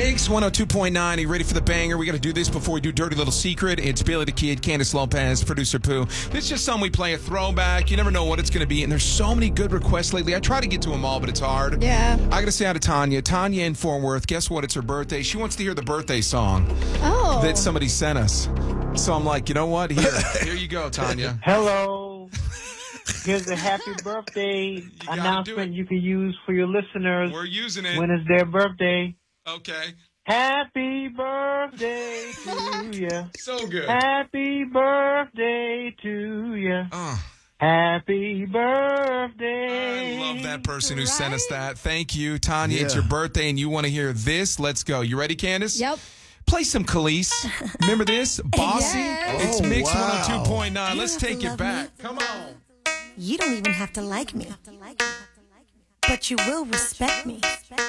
Mix 102.9. Are you ready for the banger? We got to do this before we do Dirty Little Secret. It's Billy the Kid, Candace Lopez, producer Pooh. This is just something we play, a throwback. You never know what it's going to be. And there's so many good requests lately. I try to get to them all, but it's hard. Yeah. I got to say out to Tanya. Tanya in Fort Worth. Guess what? It's her birthday. She wants to hear the birthday song that somebody sent us. So I'm like, you know what? Here you go, Tanya. Hello. Here's a happy birthday announcement you can use for your listeners. We're using it. When it's their birthday. Okay. Happy birthday to you. So good. Happy birthday to you. Happy birthday. I love that person who sent us that. Thank you, Tanya. Yeah. It's your birthday and you want to hear this. Let's go. You ready, Candace? Yep. Play some Khalees. Remember this? Bossy? Yes. It's Mix 102.9. Let's take it back. Come on. You don't even have to like me, but you will respect me.